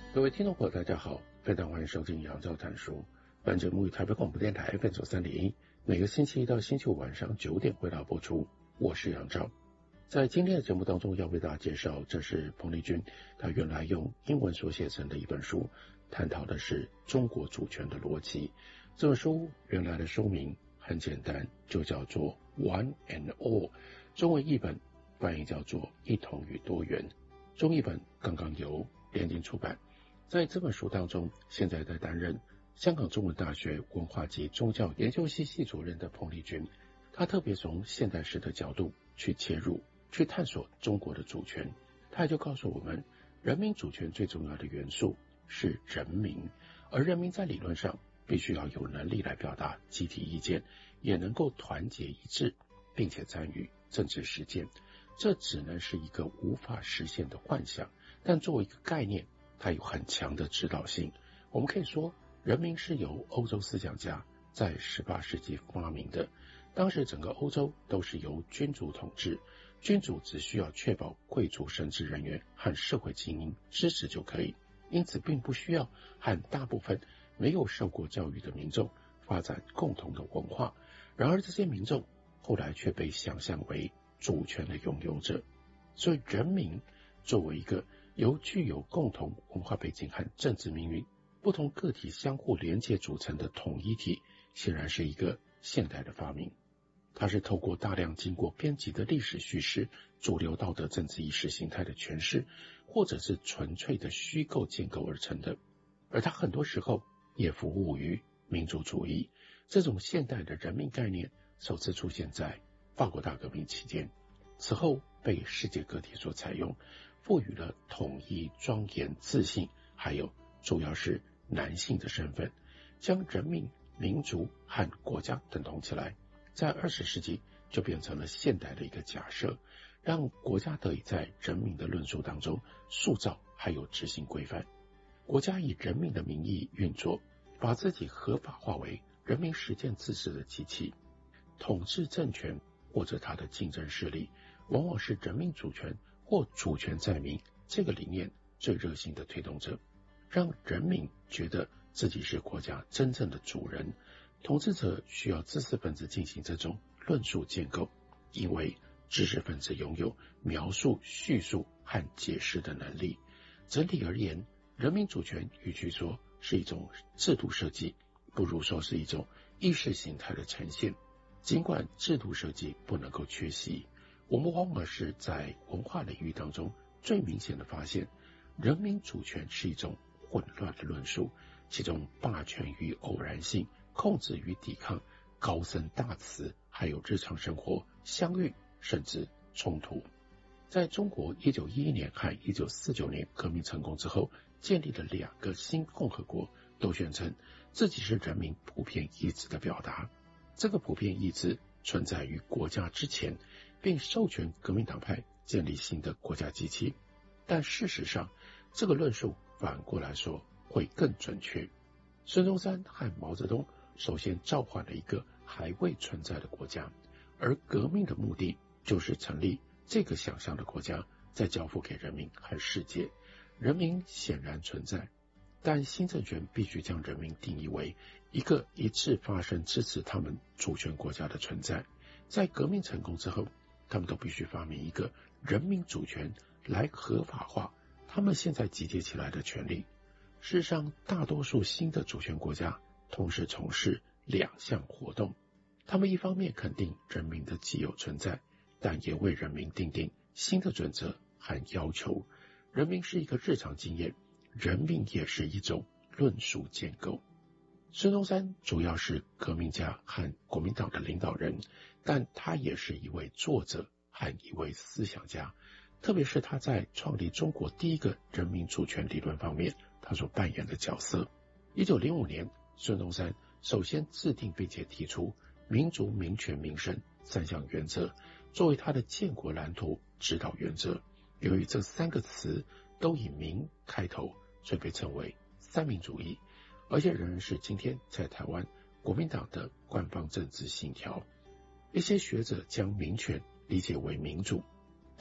各位听众朋友大家好，非常欢迎收听杨照谈书。本节目于台北广播电台 FM 3.1，每个星期一到星期五晚上9点回到播出。我是杨照。在今天的节目当中要为大家介绍，这是彭丽君他原来用英文所写成的一本书，探讨的是中国主权的逻辑。这本书原来的书名很简单，就叫做 One and All， 中文译本翻译叫做一统与多元，中译本刚刚由联经出版。在这本书当中，现在在担任香港中文大学文化及宗教研究系系主任的彭丽君，他特别从现代史的角度去切入，去探索中国的主权。他也就告诉我们，人民主权最重要的元素是人民，而人民在理论上必须要有能力来表达集体意见，也能够团结一致，并且参与政治实践。这只能是一个无法实现的幻想，但作为一个概念，它有很强的指导性。我们可以说，人民是由欧洲思想家在18世纪发明的。当时整个欧洲都是由君主统治，君主只需要确保贵族神职人员和社会精英支持就可以，因此并不需要和大部分没有受过教育的民众发展共同的文化。然而这些民众后来却被想象为主权的拥有者。所以人民作为一个由具有共同文化背景和政治命运不同个体相互连接组成的统一体，显然是一个现代的发明。它是透过大量经过编辑的历史叙事、主流道德政治意识形态的诠释，或者是纯粹的虚构建构而成的。而它很多时候也服务于民族主义。这种现代的人民概念首次出现在法国大革命期间，此后被世界各地所采用，赋予了统一、庄严、自信，还有主要是男性的身份，将人民、民族和国家等同起来。在20世纪就变成了现代的一个假设，让国家得以在人民的论述当中塑造还有执行规范。国家以人民的名义运作，把自己合法化为人民实践自治的机器。统治政权或者他的竞争势力，往往是人民主权或主权在民这个理念最热心的推动者，让人民觉得自己是国家真正的主人。统治者需要知识分子进行这种论述建构，因为知识分子拥有描述、叙述和解释的能力。整体而言，人民主权与其说是一种制度设计，不如说是一种意识形态的呈现。尽管制度设计不能够缺席，我们往往是在文化领域当中最明显的发现，人民主权是一种混乱的论述，其中霸权与偶然性、控制与抵抗、高深大词，还有日常生活相遇甚至冲突。在中国1911年和1949年革命成功之后，建立了2个新共和国，都宣称自己是人民普遍意志的表达。这个普遍意志存在于国家之前，并授权革命党派建立新的国家机器。但事实上，这个论述反过来说会更准确。孙中山和毛泽东首先召唤了一个还未存在的国家，而革命的目的就是成立这个想象的国家，再交付给人民和世界。人民显然存在，但新政权必须将人民定义为一个一致发声支持他们主权国家的存在。在革命成功之后，他们都必须发明一个人民主权来合法化他们现在集结起来的权利。事实上，大多数新的主权国家同时从事2项活动，他们一方面肯定人民的既有存在，但也为人民订定新的准则和要求。人民是一个日常经验，人民也是一种论述建构。孙中山主要是革命家和国民党的领导人，但他也是一位作者和一位思想家，特别是他在创立中国第一个人民主权理论方面他所扮演的角色。1905年，孙中山首先制定并且提出民主、民权、民生3项原则，作为他的建国蓝图指导原则。由于这3个词都以民开头，所以被称为三民主义，而且仍然是今天在台湾国民党的官方政治信条。一些学者将民权理解为民主，但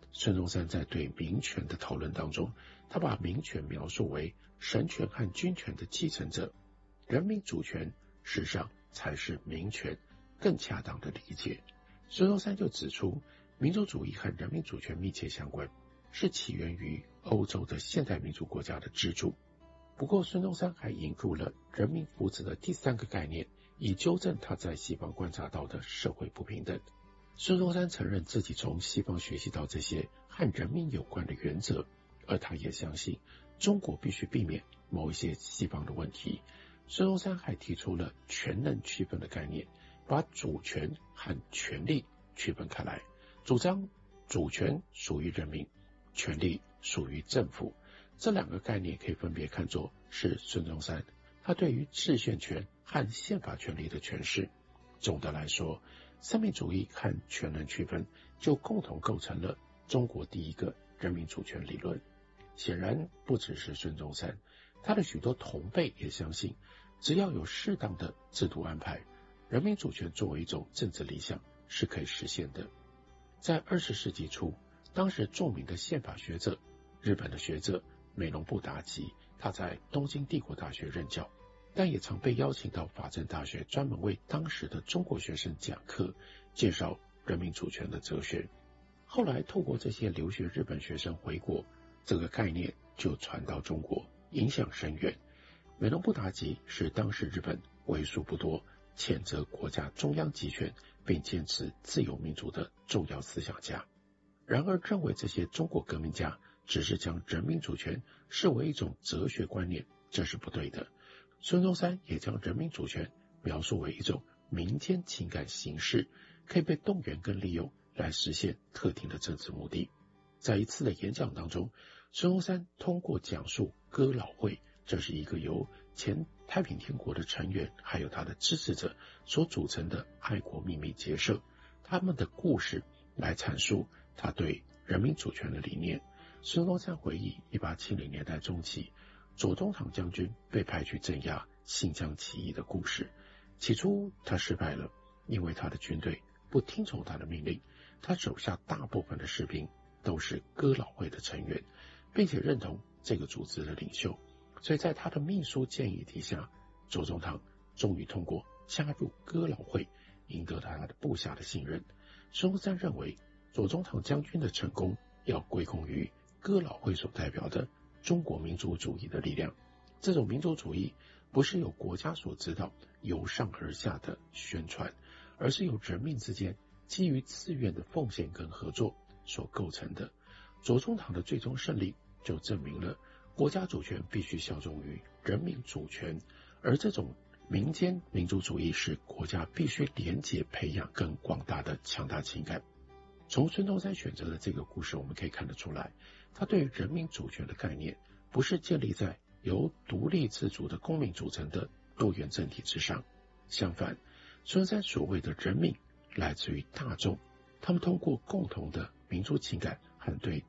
孙中山在对民权的讨论当中，他把民权描述为神权和君权的继承者，人民主权事实上才是民权更恰当的理解。孙中山就指出，民族主义和人民主权密切相关，是起源于欧洲的现代民主国家的支柱。不过孙中山还引入了人民福祉的第三个概念，以纠正他在西方观察到的社会不平等。孙中山承认自己从西方学习到这些和人民有关的原则，而他也相信中国必须避免某一些西方的问题。孙中山还提出了权能区分的概念，把主权和权力区分开来，主张主权属于人民，权力属于政府。这两个概念可以分别看作是孙中山他对于制宪权和宪法权力的诠释。总的来说，三民主义和权能区分就共同构成了中国第一个人民主权理论。显然不只是孙中山，他的许多同辈也相信，只要有适当的制度安排，人民主权作为一种政治理想是可以实现的。在20世纪初，当时著名的宪法学者，日本的学者美浓部达吉，他在东京帝国大学任教，但也常被邀请到法政大学专门为当时的中国学生讲课，介绍人民主权的哲学。后来透过这些留学日本学生回国，这个概念就传到中国，影响深远。美浓部达吉是当时日本为数不多谴责国家中央集权并坚持自由民主的重要思想家。然而认为这些中国革命家只是将人民主权视为一种哲学观念，这是不对的。孙中山也将人民主权描述为一种民间情感形式，可以被动员跟利用来实现特定的政治目的。在一次的演讲当中，孙中山通过讲述哥老会，这是一个由前太平天国的成员还有他的支持者所组成的爱国秘密结社，他们的故事来阐述他对人民主权的理念。孙中山回忆1870年代中期，左宗棠将军被派去镇压新疆起义的故事。起初他失败了，因为他的军队不听从他的命令，他手下大部分的士兵都是哥老会的成员，并且认同这个组织的领袖，所以在他的秘书建议底下，左宗棠终于通过加入哥老会，赢得他的部下的信任。孙中山认为左宗棠将军的成功要归功于哥老会所代表的中国民族主义的力量。这种民族主义不是由国家所指导由上而下的宣传，而是由人民之间基于自愿的奉献跟合作所构成的。左宗棠的最终胜利就证明了国家主权必须效忠于人民主权，而这种民间民族主义是国家必须连结培养更广大的强大情感。从孙中山选择的这个故事我们可以看得出来，他对人民主权的概念不是建立在由独立自主的公民组成的多元政体之上。相反，孙中山所谓的人民来自于大众，他们通过共同的民族情感和对